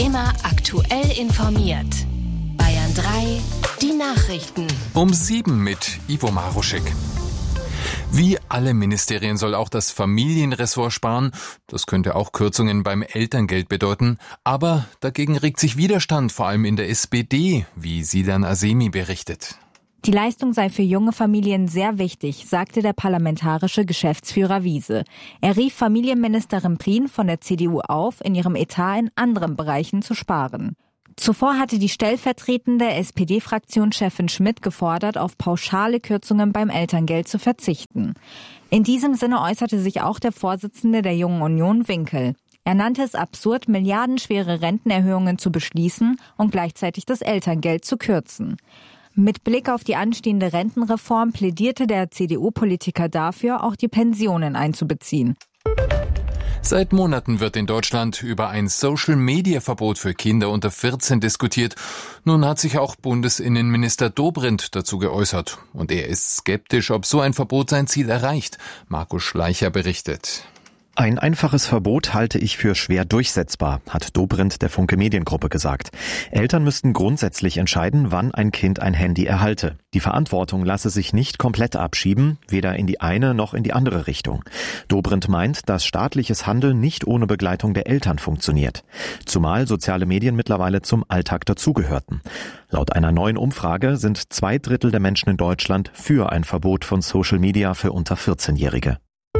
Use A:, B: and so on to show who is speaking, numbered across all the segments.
A: Immer aktuell informiert. Bayern 3, die Nachrichten.
B: Um 7 mit Ivo Maruschek. Wie alle Ministerien soll auch das Familienressort sparen. Das könnte auch Kürzungen beim Elterngeld bedeuten. Aber dagegen regt sich Widerstand, vor allem in der SPD, wie Sidan Azemi berichtet.
C: Die Leistung sei für junge Familien sehr wichtig, sagte der parlamentarische Geschäftsführer Wiese. Er rief Familienministerin Prien von der CDU auf, in ihrem Etat in anderen Bereichen zu sparen. Zuvor hatte die stellvertretende SPD-Fraktionschefin Schmidt gefordert, auf pauschale Kürzungen beim Elterngeld zu verzichten. In diesem Sinne äußerte sich auch der Vorsitzende der Jungen Union, Winkel. Er nannte es absurd, milliardenschwere Rentenerhöhungen zu beschließen und gleichzeitig das Elterngeld zu kürzen. Mit Blick auf die anstehende Rentenreform plädierte der CDU-Politiker dafür, auch die Pensionen einzubeziehen.
B: Seit Monaten wird in Deutschland über ein Social-Media-Verbot für Kinder unter 14 diskutiert. Nun hat sich auch Bundesinnenminister Dobrindt dazu geäußert. Und er ist skeptisch, ob so ein Verbot sein Ziel erreicht. Markus Schleicher berichtet.
D: Ein einfaches Verbot halte ich für schwer durchsetzbar, hat Dobrindt der Funke Mediengruppe gesagt. Eltern müssten grundsätzlich entscheiden, wann ein Kind ein Handy erhalte. Die Verantwortung lasse sich nicht komplett abschieben, weder in die eine noch in die andere Richtung. Dobrindt meint, dass staatliches Handeln nicht ohne Begleitung der Eltern funktioniert. Zumal soziale Medien mittlerweile zum Alltag dazugehörten. Laut einer neuen Umfrage sind 2/3 der Menschen in Deutschland für ein Verbot von Social Media für unter 14-Jährige.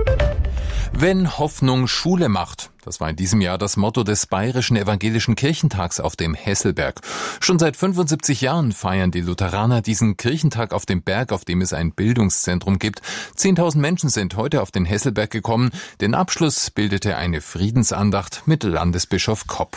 B: Wenn Hoffnung Schule macht. Das war in diesem Jahr das Motto des Bayerischen Evangelischen Kirchentags auf dem Hesselberg. Schon seit 75 Jahren feiern die Lutheraner diesen Kirchentag auf dem Berg, auf dem es ein Bildungszentrum gibt. 10.000 Menschen sind heute auf den Hesselberg gekommen. Den Abschluss bildete eine Friedensandacht mit Landesbischof Kopp.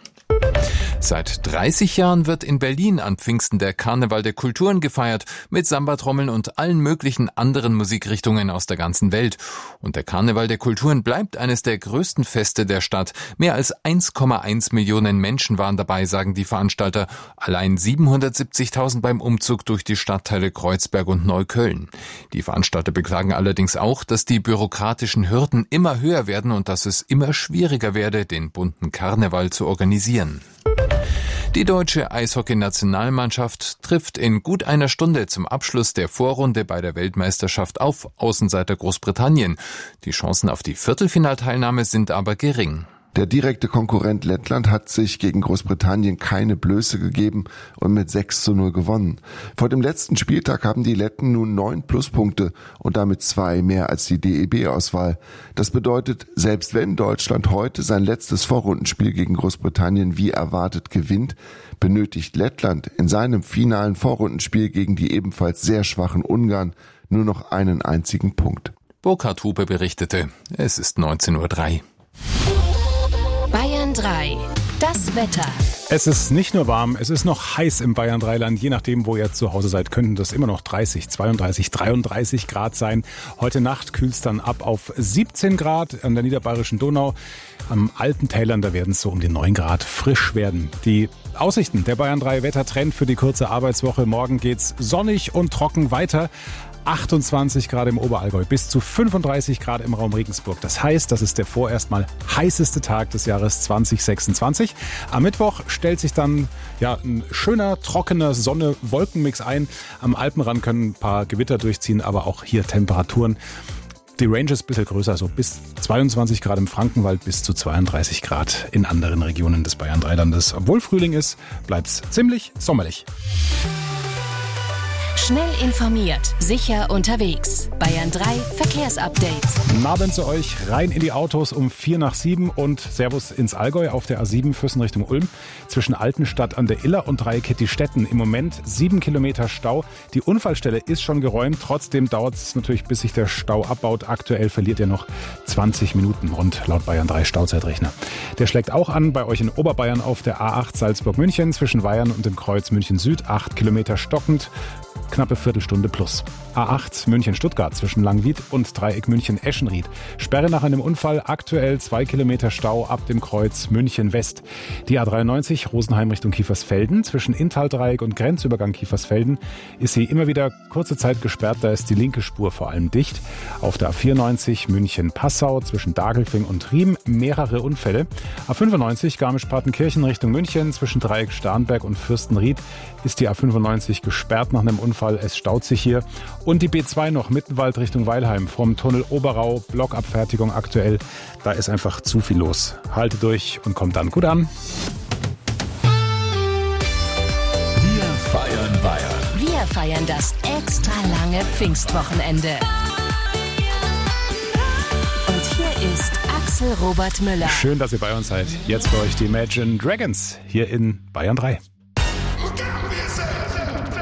B: Seit 30 Jahren wird in Berlin an Pfingsten der Karneval der Kulturen gefeiert, mit Samba-Trommeln und allen möglichen anderen Musikrichtungen aus der ganzen Welt. Und der Karneval der Kulturen bleibt eines der größten Feste der Stadt. Mehr als 1,1 Millionen Menschen waren dabei, sagen die Veranstalter. Allein 770.000 beim Umzug durch die Stadtteile Kreuzberg und Neukölln. Die Veranstalter beklagen allerdings auch, dass die bürokratischen Hürden immer höher werden und dass es immer schwieriger werde, den bunten Karneval zu organisieren. Die deutsche Eishockey-Nationalmannschaft trifft in gut einer Stunde zum Abschluss der Vorrunde bei der Weltmeisterschaft auf Außenseiter Großbritannien. Die Chancen auf die Viertelfinalteilnahme sind aber gering.
E: Der direkte Konkurrent Lettland hat sich gegen Großbritannien keine Blöße gegeben und mit 6:0 gewonnen. Vor dem letzten Spieltag haben die Letten nun 9 Pluspunkte und damit 2 mehr als die DEB-Auswahl. Das bedeutet, selbst wenn Deutschland heute sein letztes Vorrundenspiel gegen Großbritannien wie erwartet gewinnt, benötigt Lettland in seinem finalen Vorrundenspiel gegen die ebenfalls sehr schwachen Ungarn nur noch einen einzigen Punkt.
B: Burkhard Hupe berichtete, es ist 19:03 Uhr.
A: Bayern 3, das Wetter.
F: Es ist nicht nur warm, es ist noch heiß im Bayern 3-Land. Je nachdem, wo ihr zu Hause seid, könnten das immer noch 30, 32, 33 Grad sein. Heute Nacht kühlt es dann ab auf 17 Grad an der niederbayerischen Donau. Am Alpentälern, da werden es so um die 9 Grad frisch werden. Die Aussichten der Bayern 3 Wettertrend für die kurze Arbeitswoche. Morgen geht's sonnig und trocken weiter. 28 Grad im Oberallgäu, bis zu 35 Grad im Raum Regensburg. Das heißt, das ist der vorerst mal heißeste Tag des Jahres 2026. Am Mittwoch stellt sich dann ein schöner, trockener Sonne-Wolkenmix ein. Am Alpenrand können ein paar Gewitter durchziehen, aber auch hier Temperaturen. Die Range ist ein bisschen größer, so bis 22 Grad im Frankenwald, bis zu 32 Grad in anderen Regionen des Bayern 3-Landes. Obwohl Frühling ist, bleibt's ziemlich sommerlich.
A: Schnell informiert, sicher unterwegs. Bayern 3 Verkehrsupdate.
F: Guten Abend zu euch, rein in die Autos um 6:45 und Servus ins Allgäu auf der A7 Füssen Richtung Ulm. Zwischen Altenstadt an der Iller und Dreieckettistetten im Moment 7 Kilometer Stau. Die Unfallstelle ist schon geräumt, trotzdem dauert es natürlich, bis sich der Stau abbaut. Aktuell verliert ihr noch 20 Minuten rund laut Bayern 3 Stauzeitrechner. Der schlägt auch an bei euch in Oberbayern auf der A8 Salzburg-München zwischen Weyern und dem Kreuz München Süd. 8 Kilometer stockend. knappe Viertelstunde plus. A8 München-Stuttgart zwischen Langwied und Dreieck München-Eschenried. Sperre nach einem Unfall, aktuell 2 Kilometer Stau ab dem Kreuz München-West. Die A93 Rosenheim Richtung Kiefersfelden zwischen Inntal-Dreieck und Grenzübergang Kiefersfelden ist sie immer wieder kurze Zeit gesperrt, da ist die linke Spur vor allem dicht. Auf der A94 München-Passau zwischen Dagelfing und Riem mehrere Unfälle. A95 Garmisch-Partenkirchen Richtung München zwischen Dreieck Starnberg und Fürstenried ist die A95 gesperrt nach einem Unfall. Es staut sich hier. Und die B2 noch Mittenwald Richtung Weilheim vom Tunnel Oberau, Blockabfertigung aktuell. Da ist einfach zu viel los. Halte durch und kommt dann gut an.
G: Wir feiern Bayern.
A: Wir feiern das extra lange Pfingstwochenende. Und hier ist Axel Robert Müller.
F: Schön, dass ihr bei uns seid. Jetzt für euch die Imagine Dragons hier in Bayern 3.